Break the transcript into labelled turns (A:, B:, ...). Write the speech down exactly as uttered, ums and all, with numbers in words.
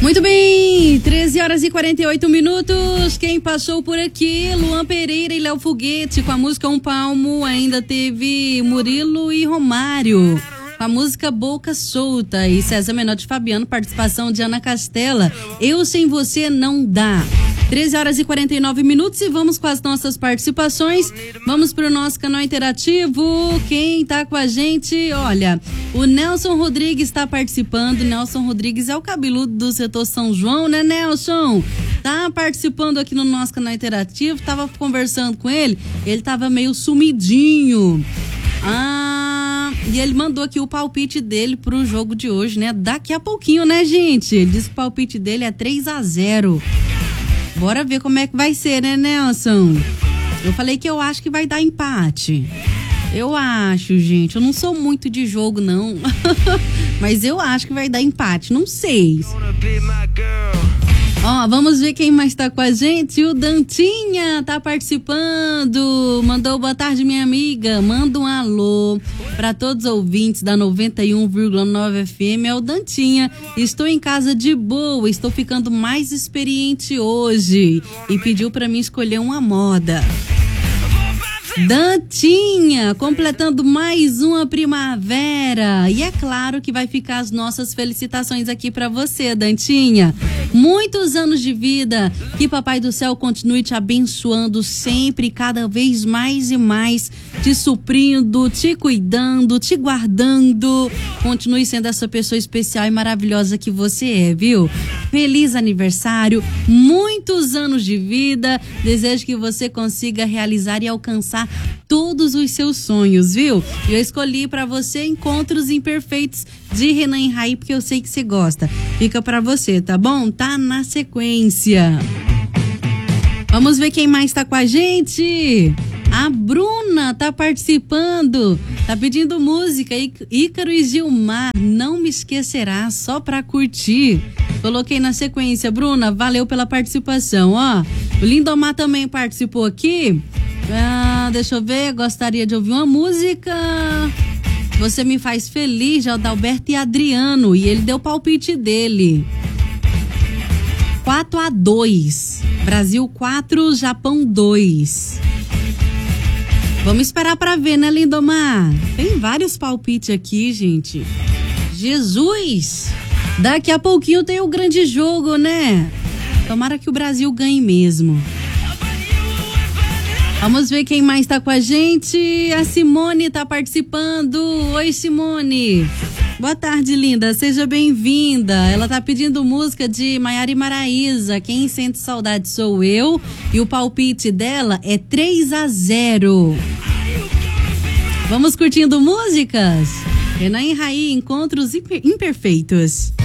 A: Muito bem, treze horas e quarenta e oito minutos. Quem passou por aqui, Luan Pereira e Léo Foguete com a música Um Palmo. Ainda teve Murilo e Romário com a música Boca Solta. E César Menotti e Fabiano, participação de Ana Castela, Eu Sem Você Não Dá. treze horas e quarenta e nove minutos e vamos com as nossas participações. Vamos para o nosso canal interativo. Quem tá com a gente? Olha, o Nelson Rodrigues está participando. Nelson Rodrigues é o cabeludo do setor São João, né, Nelson? Tá participando aqui no nosso canal interativo. Tava conversando com ele. Ele tava meio sumidinho. Ah, e ele mandou aqui o palpite dele pro jogo de hoje, né? Daqui a pouquinho, né, gente? Ele disse que o palpite dele é três a zero. Bora ver como é que vai ser, né, Nelson? Eu falei que eu acho que vai dar empate. Eu acho, gente. Eu não sou muito de jogo, não. Mas eu acho que vai dar empate. Não sei. Ó, vamos ver quem mais tá com a gente. O Dantinha tá participando. Mandou boa tarde, minha amiga. Manda um alô para todos os ouvintes da noventa e um vírgula nove F M. É o Dantinha. Estou em casa de boa. Estou ficando mais experiente hoje. E pediu para mim escolher uma moda. Dantinha, completando mais uma primavera. E é claro que vai ficar as nossas felicitações aqui pra você, Dantinha. Muitos anos de vida, que Papai do Céu continue te abençoando sempre, cada vez mais e mais, te suprindo, te cuidando, te guardando. Continue sendo essa pessoa especial e maravilhosa que você é, viu? Feliz aniversário, muitos anos de vida. Desejo que você consiga realizar e alcançar todos os seus sonhos, viu? Eu escolhi pra você Encontros Imperfeitos de Renan e Raí, porque eu sei que você gosta. Fica pra você, tá bom? Tá na sequência. Vamos ver quem mais tá com a gente. A Bruna tá participando, tá pedindo música, Ícaro e Gilmar, Não Me Esquecerá, só pra curtir. Coloquei na sequência, Bruna, valeu pela participação, ó. O Lindomar também participou aqui. Ah, deixa eu ver, gostaria de ouvir uma música. Você Me Faz Feliz, de Adalberto e Adriano, e ele deu o palpite dele. quatro a dois, Brasil quatro, Japão dois. Vamos esperar pra ver, né, Lindomar? Tem vários palpites aqui, gente. Jesus! Daqui a pouquinho tem o grande jogo, né? Tomara que o Brasil ganhe mesmo. Vamos ver quem mais tá com a gente. A Simone tá participando. Oi, Simone. Boa tarde, linda. Seja bem-vinda. Ela tá pedindo música de Maiara e Maraísa. Quem sente saudade sou eu. E o palpite dela é três a zero. Vamos curtindo músicas? Renan e Raí, Encontros Imperfeitos.